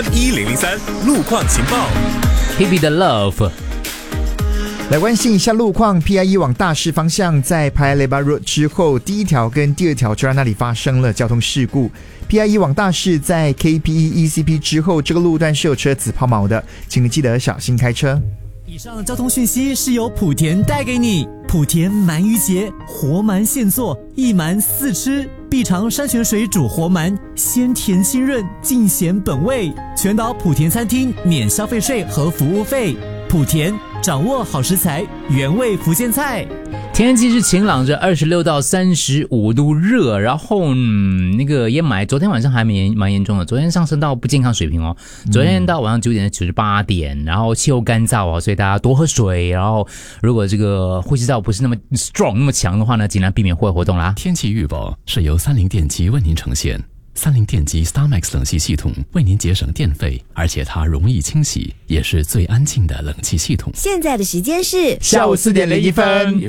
1003路况情报 ，Hebe 的 Love。 来关心一下路况 ，PIE 往大市方向在 Paya Lebar Road 之后，第一条跟第二条车站那里发生了交通事故。PIE 往大市在 KPE ECP 之后，这个路段是有车子抛锚的，请你记得小心开车。 以上交通讯息是由莆田带给你。莆田鳗鱼节，活鳗现做，一鳗四吃，必尝山泉水煮活鳗，鲜甜清润，尽显本味。全岛莆田餐厅免消费税和服务费。莆田掌握好食材，原味福建菜。 天气是晴朗着26到35度热，然后那个烟霾昨天晚上还蛮严重的，昨天上升到不健康水平哦。昨天到晚上9点的98点，然后气候干燥啊，所以大家多喝水，然后如果这个呼吸道不是那么 strong 那么强的话呢，尽量避免户外活动啦。 天气预报是由30电机为您呈现。30电机 StarMax 冷气系统为您节省电费，而且它容易清洗，也是最安静的冷气系统。 现在的时间是下午4点01分。